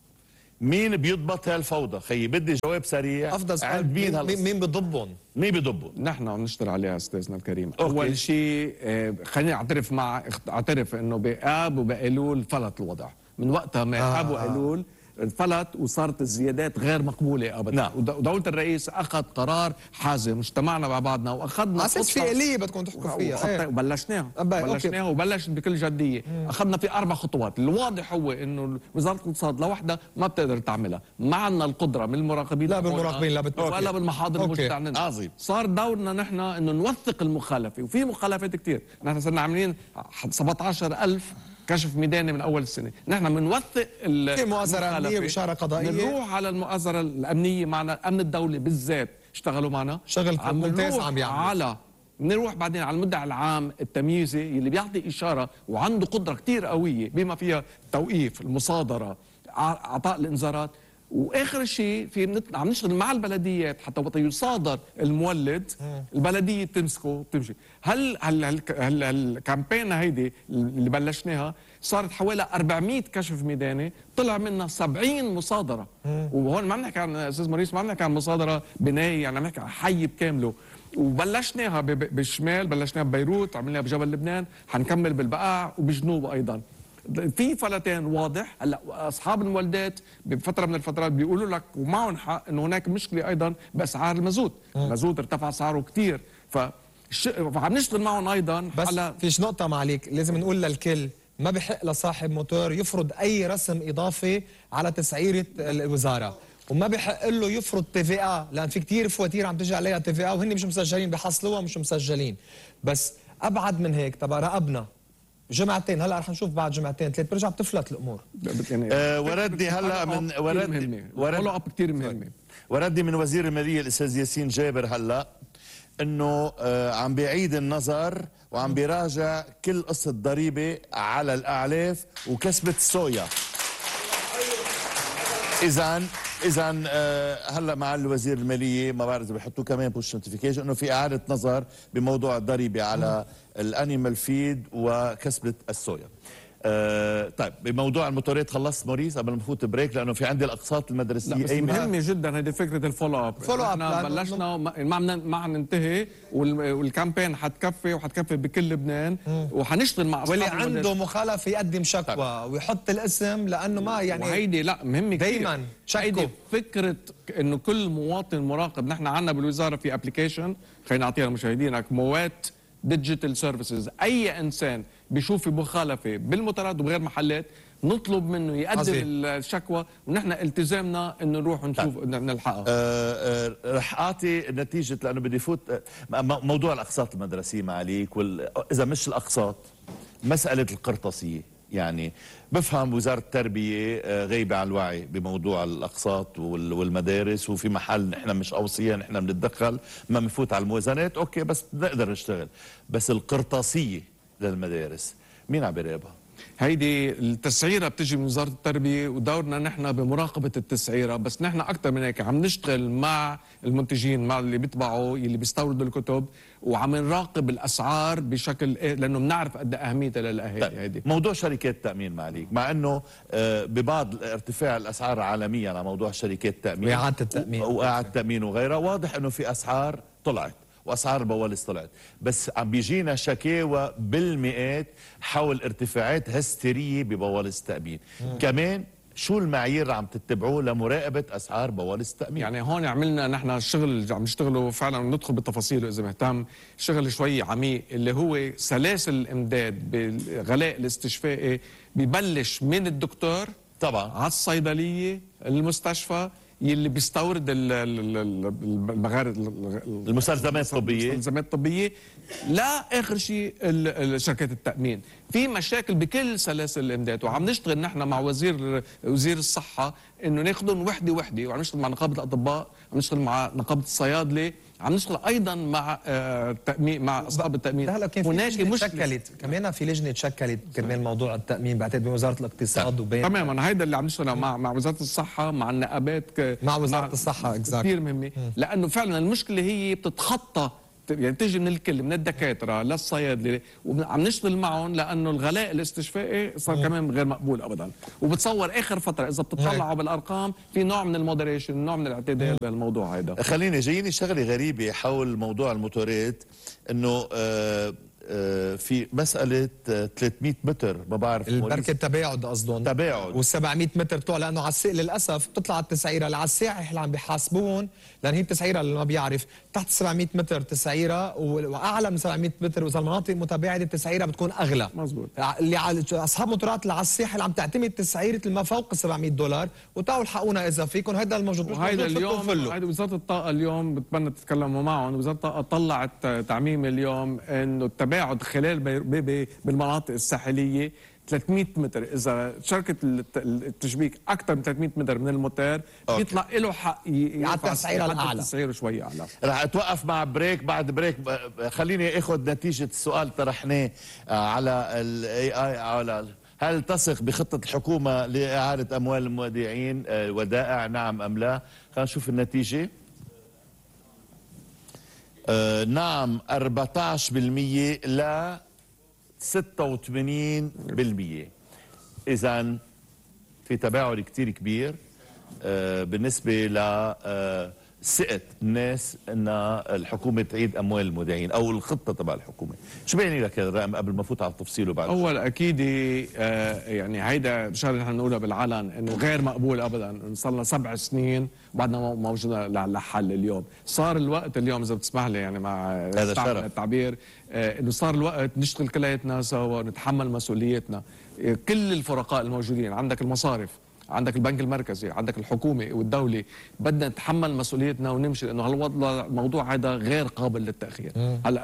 مين بيضبط هالفوضى؟ خيي بدي جواب سريع. افضل سؤال مين بضبهم؟ نحن عم نشتغل عليها استاذنا الكريم. اول شيء خليني اعترف انه بآب وبأيلول فلت الوضع. من وقتها ما اب وأيلول فلت وصارت الزيادات غير مقبوله ابدا. نعم. ودوله الرئيس اخذ قرار حازم، اجتمعنا مع بعضنا واخذنا اساس في آلية بدكم تحكوا فيها. وبلشناها وبلشنا بكل جديه. اخذنا في 4 خطوات. الواضح هو انه وزاره الاقتصاد لوحدها ما بتقدر تعملها، ما عندنا القدره من المراقبين، لا بالمراقبين ولا بالمحاضر الموجوده. عظيم. صار دورنا نحن انه نوثق المخالفه، وفي مخالفات كثير. نحن صرنا عاملين 17,000 كشف ميداني من اول السنه. نحن بنوثق في مؤازره امنيه واشاره قضائيه. بنروح على المؤازره الامنيه معنا، امن الدوله بالذات اشتغلوا معنا شغل ممتاز عم يعمل. بنروح بعدين على المدعي العام التمييزي اللي بيعطي اشاره وعنده قدره كثير قويه بما فيها توقيف، المصادره، اعطاء الانذارات. واخر شيء عم نشتغل مع البلديات حتى وقت يصادر المولد البلديه تمسكه وتمشي. هل الكامبين هيدي اللي بلشناها صارت حوالي 400 كشف ميداني، طلع منها 70 مصادره. وهون ما بنحكي عن استاذ موريس، ما بنحكي عن مصادره بنايه، يعني بنحكي عن حي بكامله. وبلشناها بالشمال، بلشناها ببيروت، عملناها بجبل لبنان، حنكمل بالبقاع وبجنوب ايضا. في فلتان واضح. هلا اصحاب المولدات بفتره من الفترات بيقولوا لك ومعهم حق انه هناك مشكله ايضا باسعار المازوت. المازوت ارتفع اسعاره كثير، فعم نشتغل معهم ايضا. بس فيش نقطه معليك لازم نقول للكل، ما بحق لصاحب موتور يفرض اي رسم اضافي على تسعيره الوزاره، وما بحق له يفرض TVA، لان في كثير فواتير عم تجي عليها TVA وهن مش مسجلين، بحصلوها مش مسجلين. بس ابعد من هيك تبع راقبنا جمعتين، هلا رح نشوف بعد جمعتين 3 برجع بتفلت الامور. وردي هلا من ورد كثير مهمه. وردي من وزير الماليه الاستاذ ياسين جابر هلا انه عم بيعيد النظر وعم بيراجع كل قصه ضريبه على الاعلاف وكسبه الصويا. اذا هلا مع الوزير الماليه ما بعرف اذا بيحطوا كمان بوش نوتيفيكيشن انه في اعاده نظر بموضوع الضريبه على الانيمال فيد وكسبه الصويا. طيب بموضوع الموتورات خلصت موريس قبل ما نفوت بريك، لانه في عندي الاقساط المدرسيه. اي مهمه جدا هذه فكره الفولو اب. احنا بلشنا ما ننتهي، والكامبين حتكفي وحتكفي بكل لبنان، وحنشتغل مع واللي عنده مخالفه يقدم شكوى ويحط الاسم، لانه ما يعني وهيدي لا مهمه كثير دائما. هيدي فكره انه كل مواطن مراقب. نحن عندنا بالوزاره في ابلكيشن، خلينا نعطيها لمشاهدينك، موات ديجيتال سيرفيسز. اي انسان بيشوف في مخالفه بالمطارات وبغير محلات نطلب منه يقدم الشكوى، ونحن التزامنا انه نروح نشوف نلحقها. رح اعطي نتيجه، لانه بدي فوت موضوع الاقساط المدرسيه معاليك. اذا مش الاقساط، مساله القرطاسيه. يعني بفهم وزاره التربيه غايبه عن الوعي بموضوع الاقساط والمدارس، وفي محل نحن مش اوصيه، نحن بنتدخل ما بنفوت على الموازنات، اوكي، بس بنقدر نشتغل. بس القرطاسيه للمدارس مين عم بيراقبها؟ هيدي التسعيره بتجي من وزاره التربيه، ودورنا نحن بمراقبه التسعيره، بس نحن اكثر من هيك عم نشتغل مع المنتجين، مع اللي بيطبعوا، اللي بيستوردوا الكتب، وعم نراقب الاسعار بشكل لانه بنعرف قد اهميتها للاهالي. هيدي موضوع شركات التامين معليك، مع انه ببعض ارتفاع الاسعار عالميا على موضوع شركات التامين واعاده التامين التامين وغيرها، واضح انه في اسعار طلعت واسعار البوالص طلعت، بس عم بيجينا شكاوى بالمئات حول ارتفاعات هستيريه ببوالص التامين. كمان شو المعايير اللي عم تتبعوه لمراقبه اسعار بوالص التامين؟ يعني هون عملنا نحن الشغل عم نشتغله فعلا، ندخل بالتفاصيل اذا مهتم، شغل شوي عميق اللي هو سلاسل الامداد بالغلاء الاستشفائي، ببلش من الدكتور طبعا على الصيدليه، المستشفى، يلي بيستورد المستلزمات الطبيه لا اخر شيء شركات التامين. في مشاكل بكل سلاسل الامداد، وعم نشتغل نحن مع وزير الصحه انه ناخذهم وحده وحده، وعم نشتغل مع نقابه الاطباء، عم نشتغل مع نقابه الصيادله، عم نشتغل ايضا مع التامين، مع اصحاب التامين. هلا كان هناك لجنه تشكلت كمان، في لجنه تشكلت كرمال موضوع التامين بعتقد بوزاره الاقتصاد وبين تماما. هيدا اللي عم نشتغل مع وزاره الصحه، مع النقابات، مع وزاره الصحه كثير مهمه، لانه فعلا المشكله هي بتتخطى، يعني تيجي من الكل، من الدكاتره للصيادله، وعم نشتغل معهم لانه الغلاء الاستشفائي صار كمان غير مقبول ابدا. وبتصور اخر فتره اذا بتطلعوا بالارقام في نوع من المودريشن، نوع من الاعتدال بهالموضوع هيدا. خليني جاييني شغله غريبه حول موضوع الموتورات، انه في مسألة 300 متر، ما بعرف البركة التباعد قصدهم، تباعد و700 متر بتوع، لأنه على للأسف بتطلع التسعيرة اللي على الساعح اللي عم بيحاسبون، لأن هي التسعيرة اللي ما بيعرف تحت 700 متر تسعيرة، وأعلى من 700 متر، وإذا المناطق متباعدة التسعيرة بتكون أغلى. مزبوط. اللي على أصحاب موتورات اللي على الساحل عم تعتمد تسعيرة ما فوق $700، وتعالوا الحقونا إذا فيكم. هذا الموجود، وهيدا اليوم، هيدا وزارة الطاقة اليوم بتمنى تتكلموا معهم. وزارة الطاقة طلعت تعميم اليوم إنه التباعد خلال بالمناطق الساحليه 300 متر، اذا شركه التشبيك اكثر من 300 متر من الموتور بيطلع له حق يعطي التسعيره الاعلى، التسعيره شوي اعلى. رح اتوقف مع بريك، بعد بريك خليني اخذ نتيجه السؤال طرحناه على الاي اي، على هل تثق بخطه الحكومه لاعاده اموال المودعين ودائع، نعم ام لا؟ خلينا نشوف النتيجه. نعم 14%، لا 86%. إذن في تباعد كتير كبير بالنسبة لثقة الناس أن الحكومة تعيد أموال المودعين أو الخطة تبع الحكومة. شو بيعني لك هذا الرقم قبل ما فوت على تفصيله بعد؟ أول أكيد يعني هيدا شغله نحن نقولها بالعلن إنه غير مقبول أبدا. صار لنا 7 سنين وبعدنا ما وجدنا لحل. اليوم صار الوقت، اليوم إذا بتسمح لي يعني مع هذا التعبير، إنه صار الوقت نشتغل كلياتنا سوا، نتحمل مسؤوليتنا. كل الفرقاء الموجودين، عندك المصارف، عندك البنك المركزي، عندك الحكومة والدولة، بدنا نتحمل مسؤوليتنا ونمشي، لأنه هالوضع الموضوع هذا غير قابل للتأخير. هلا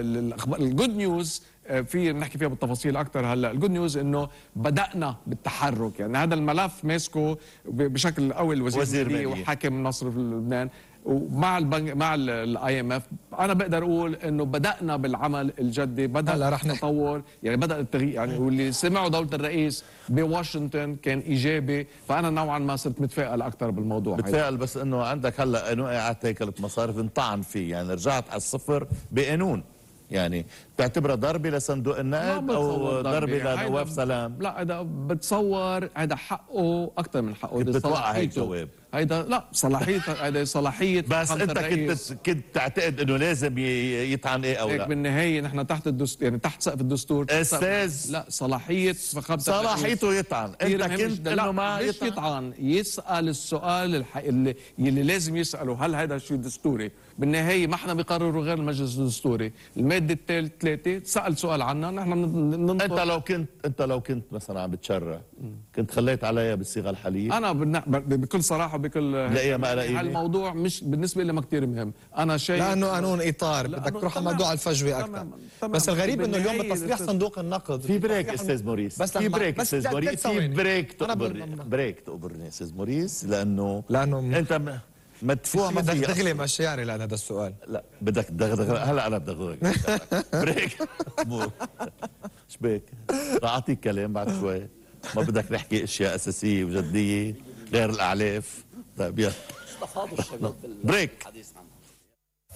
الجود نيوز في نحكي فيها بالتفاصيل أكثر. هلا الجود نيوز إنه بدأنا بالتحرك، يعني هذا الملف ماسكه بشكل قوي الوزير المالية وحاكم مصر في لبنان، ومع البنك مع الاي ام اف. انا بقدر اقول انه بدانا بالعمل الجدي، بدا التطور، يعني بدا التغيير، يعني واللي سمعوا دوله الرئيس بواشنطن كان ايجابي، فانا نوعا ما صرت متفائل اكثر بالموضوع. متفائل، بس انه عندك هلا قانون اعاده هيكله مصارف انطعن فيه، يعني رجعت على الصفر بقانون. يعني بتعتبرها ضربه لصندوق النقد او ضربه لنواف سلام؟ لا، هذا بتصور هذا حقه اكثر من حقه. بتطلع هيك جواب هيدا لا صلاحيه، هيدا صلاحيه. بس انت كنت تعتقد انه لازم يطعن ايه او لا؟ بالنهايه نحن تحت الدستور، يعني تحت سقف الدستور. استاذ لا، صلاحيه فخامه صلاحيته يطعن. انت كنت انه ما يطعن، يسال السؤال اللي لازم يساله، هل هذا شيء دستوري؟ بالنهايه ما احنا بقرروا غير المجلس الدستوري. الماده الثالث 3 سال سؤال عنا، نحن انت لو كنت مثلا عم بتشرع، كنت خليت عليها بالصيغه الحاليه؟ انا بكل صراحه بكل هالموضوع مش بالنسبه لي ما كثير مهم. انا شايف لانه قانون اطار بدك تروح على موضوع الفجوه اكثر. بس الغريب انه اليوم بتصريح صندوق النقد في بريك استاذ موريس، بس في بريك استاذ موريس، في بريك تقبرني استاذ موريس، لانه انت مدفوع ما بدك تغلي مشاعري لان هذا السؤال. لا بدك تدغدغ. هلا انا بدغدغك. بريك شبيك رح اعطيك كلام بعد شوي. ما بدك نحكي اشياء اساسيه وجديه غير الاعلاف؟ طيب يلا استفاضوا الشباب بريك. بالحديث عنها.